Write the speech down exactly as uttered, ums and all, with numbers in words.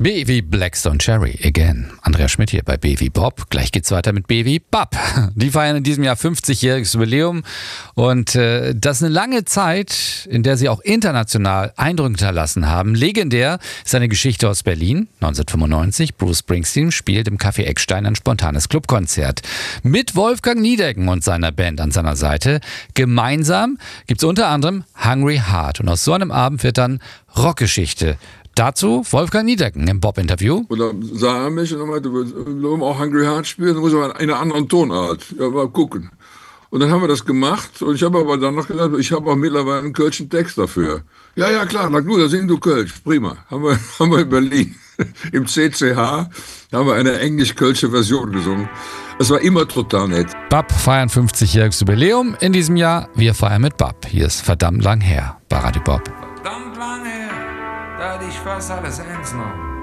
B wie Blackstone Cherry, again. Andreas Schmidt hier bei B wie Bob. Gleich geht's weiter mit B wie Bab. Die feiern in diesem Jahr fünfzigjähriges Jubiläum. Und äh, das ist eine lange Zeit, in der sie auch international Eindruck hinterlassen haben. Legendär ist eine Geschichte aus Berlin, neunzehnhundertfünfundneunzig. Bruce Springsteen spielt im Café Eckstein ein spontanes Clubkonzert. Mit Wolfgang Niedecken und seiner Band an seiner Seite. Gemeinsam gibt's unter anderem Hungry Heart. Und aus so einem Abend wird dann Rockgeschichte. Dazu Wolfgang Niedecken im Bob-Interview. Und dann sah er mich und meinte, wir wollen auch Hungry Heart spielen, dann muss aber in einer anderen Tonart. Ja, mal gucken. Und dann haben wir das gemacht und ich habe aber dann noch gesagt, ich habe auch mittlerweile einen kölschen Text dafür. Ja, ja, klar, na gut, da singen du Kölsch, prima. Haben wir, haben wir in Berlin im C C H, da haben wir eine englisch-kölsche Version gesungen. Das war immer total nett. Bab feiern fünfzigjähriges Jubiläum in diesem Jahr. Wir feiern mit Bab. Hier ist verdammt lang her bei Radio Bob. Verdammt lang her, da hatte ich fast alles eins noch.